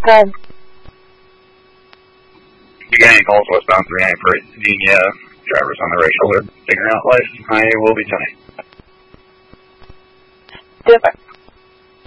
10. You got any calls westbound 39 for Virginia? Drivers on the right shoulder figuring out life. I will be tonight. Different.